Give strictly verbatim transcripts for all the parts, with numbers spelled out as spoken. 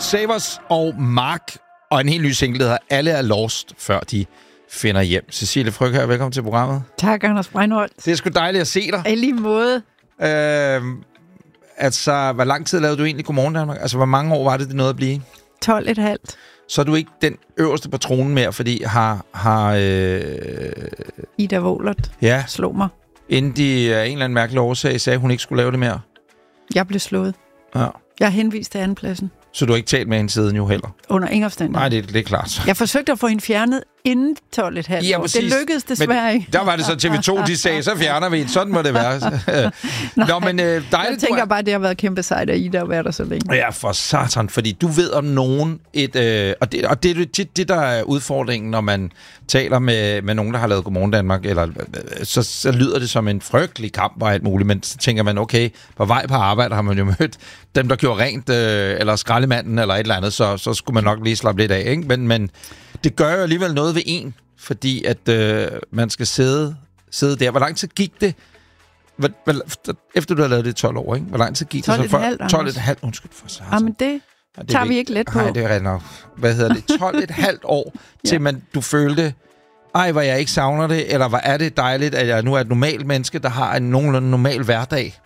Savers og Mark, og en helt ny single, der hedder Alle er lost, før de finder hjem. Cecilie Frøk her, velkommen til programmet. Tak, Anders Breinholt. Det er sgu dejligt at se dig. I lige måde. Øh, altså, hvor lang tid lavede du egentlig Godmorgen Danmark? Altså, hvor mange år var det, det nåede at blive? tolv et halvt. Så er du ikke den øverste på tronen mere, fordi har... har øh, Ida Wohlert ja, slog mig. Inden de af en eller anden mærkelig årsag sagde, at hun ikke skulle lave det mere. Jeg blev slået. Ja. Jeg er henvist til andenpladsen. Så du har ikke talt med hende siden jo heller? Under ingen omstændighed. Nej, det, det er klart. Jeg forsøgte at få hende fjernet inden tolv et halvt Ja, år. præcis. Det lykkedes desværre ikke. Der var det så T V to, de sagde, så fjerner vi en. Sådan må det være. Nå, men øh, dejligt. Jeg tænker bare, at det har været kæmpe sejt af Ida at være der så længe. Ja, for satan. Fordi du ved om nogen et... Øh, og det, og det er tit det, der er udfordringen, når man taler med, med nogen, der har lavet Godmorgen Danmark, eller, så, så lyder det som en frygtelig kamp og alt muligt, men så tænker man, okay, på vej på arbejde har man jo mødt dem, der gjorde rent, øh, eller skraldemanden, eller et eller andet, så, så skulle man nok lige slappe lidt af, ikke? Men, men det gør jo alligevel noget ved en, fordi at øh, man skal sidde, sidde der. Hvor lang tid gik det, hvor, hvor, efter du har lavet det i tolv år, ikke? Hvor lang tid gik det så? For, tolv et halvt, undskyld for satan. Ja, men det, ja, det tager vi ikke let på. Nej, det er rigtigt nok. Hvad hedder det? tolv et halvt år, til ja. man, du følte, ej, hvor jeg ikke savner det, eller hvor er det dejligt, at jeg nu er et normalt menneske, der har en nogenlunde normal hverdag?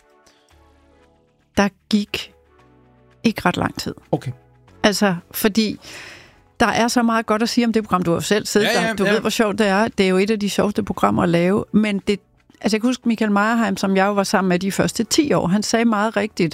Der gik ikke ret lang tid. Okay. Altså, fordi der er så meget godt at sige om det program. Du har jo selv siddet ja, ja, der. Du ja. ved, hvor sjovt det er. Det er jo et af de sjoveste programmer at lave. Men det, altså jeg kan huske Michael Meyerheim, som jeg jo var sammen med de første ti år. Han sagde meget rigtigt,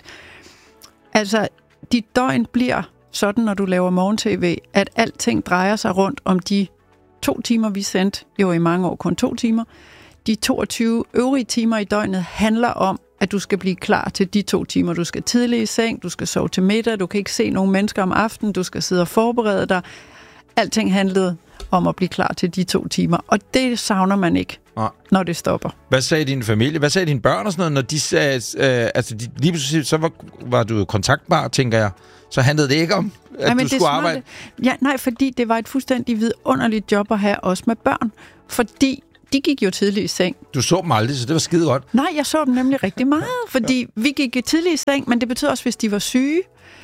altså, dit døgn bliver sådan, når du laver morgen-tv, at alting drejer sig rundt om de to timer, vi sendte, jo i mange år kun to timer. De toogtyve øvrige timer i døgnet handler om, at du skal blive klar til de to timer. Du skal tidligt i seng, du skal sove til middag, du kan ikke se nogen mennesker om aftenen, du skal sidde og forberede dig. Alting handlede om at blive klar til de to timer, og det savner man ikke, ja. når det stopper. Hvad sagde din familie? Hvad sagde dine børn og sådan noget, når de sagde, øh, altså de, lige pludselig, så var, var du kontaktbar, tænker jeg. Så handlede det ikke om, at nej, du skulle arbejde? Ja, nej, fordi det var et fuldstændig vidunderligt job at have, også med børn. Fordi de gik jo tidligt i seng. Du så dem aldrig, så det var skide godt. Nej, jeg så dem nemlig rigtig meget, fordi ja. vi gik tidligt i seng, men det betød også, hvis de var syge,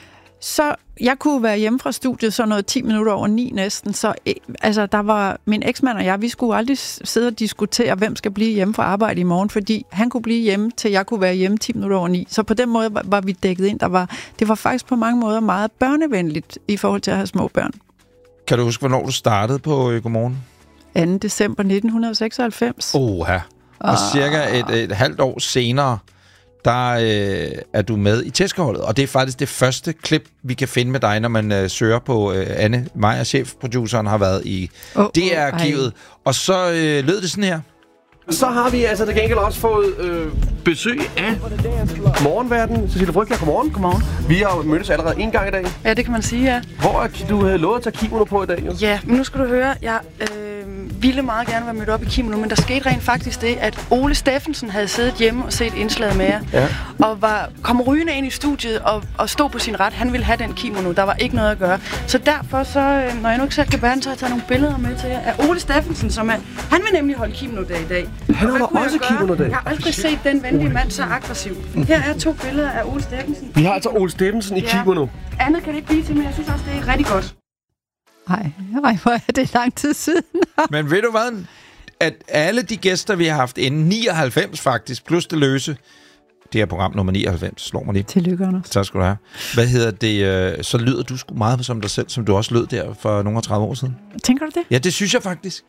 så jeg kunne være hjemme fra studiet så noget ti minutter over ni næsten. Så altså, der var min eksmand og jeg, vi skulle aldrig sidde og diskutere, hvem skal blive hjemme fra arbejde i morgen, fordi han kunne blive hjemme, til jeg kunne være hjemme ti minutter over ni. Så på den måde var, var vi dækket ind. Der var, det var faktisk på mange måder meget børnevenligt i forhold til at have små børn. Kan du huske, hvornår du startede på øh, Godmorgen? anden december nitten seksoghalvfems. Oha. Og cirka et, et halvt år senere, der øh, er du med i tæskeholdet. Og det er faktisk det første klip, vi kan finde med dig, når man øh, søger på øh, Anne Meyer, chefproduceren, har været i oh, D R-arkivet. Oh, og så øh, lød det sådan her. Så har vi altså til gengæld også fået øh, besøg af Morgenverden. Cecilie Frøk, godmorgen. Godmorgen. Vi har jo mødtes allerede en gang i dag. Ja, det kan man sige, ja. Hvor er, du havde lovet at tage kimono på i dag, jo? Ja, men nu skal du høre, jeg øh, ville meget gerne være mødt op i kimono, men der skete rent faktisk det, at Ole Steffensen havde siddet hjemme og set indslaget med jer, ja. og var, kom rygende ind i studiet og, og stod på sin ret. Han ville have den kimono, der var ikke noget at gøre. Så derfor, så, øh, når jeg nu ikke selv kan bære den, så har jeg taget nogle billeder med til jer af Ole Steffensen, som er, han vil nemlig holde kimono-dag i dag. Han holder også kimono-dag. Jeg har aldrig set den venlige mand så aggressiv. Her er to billeder af Ole Steffensen. Vi har altså Ole Steffensen i ja. kimono. Andet kan det ikke blive til, men jeg synes også, det er rigtig godt. Nej, nej, hvor er det lang tid siden. Men ved du hvad? At alle de gæster, vi har haft inden nioghalvfems faktisk, plus det løse, det er program nummer nioghalvfems, slår mig lige. Tillykke, Anders. Tak skal du have. Hvad hedder det? Øh, så lyder du sgu meget som dig selv, som du også lød der for nogle og tredive år siden. Tænker du det? Ja, det synes jeg faktisk.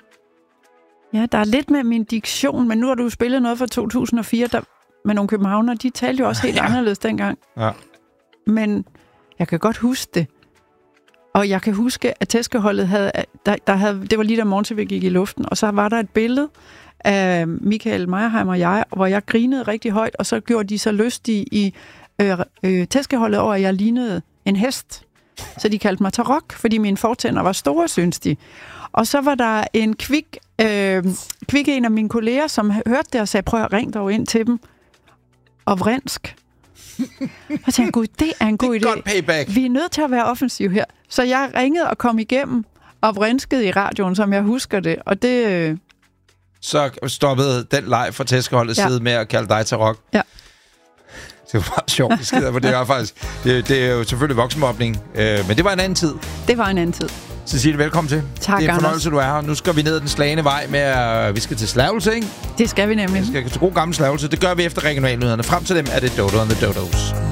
Ja, der er lidt med min diktion, men nu har du spillet noget fra to tusind og fire, der, med nogle københavnere, de talte jo også helt ja. anderledes dengang. Ja. Men jeg kan godt huske det. Og jeg kan huske, at tæskeholdet havde, der, der havde, det var lige da morgen-tv gik i luften, og så var der et billede af Michael Meyerheim og jeg, hvor jeg grinede rigtig højt, og så gjorde de så lystige i øh, øh, tæskeholdet over, at jeg lignede en hest. Så de kaldte mig Tarok, fordi mine fortænder var store, synes de. Og så var der en kvik, øh, kvik en af mine kolleger, som hørte det og sagde, prøv at ringe dog ind til dem. Og vrensk. Jeg tænkte, gud, det er en god det er idé. godt payback. Vi er nødt til at være offensiv her. Så jeg ringede og kom igennem og vrenskede i radioen, som jeg husker det. Og det... Øh... Så stoppede den leg for tæskeholdet ja. side med at kalde dig Tarok. Ja. Det var meget sjovt. Det, skider, det, var faktisk, det, det er jo selvfølgelig voksenmobning, øh, men det var en anden tid. Det var en anden tid. Cecilie, velkommen til. Tak, det er en fornøjelse, Anders. du er her. Nu skal vi ned ad den slagende vej med, at vi skal til Slagelse, ikke? Det skal vi nemlig. Vi skal til god gammel Slagelse. Det gør vi efter regionalnyhederne. Frem til dem er det Dodo and the Dodos.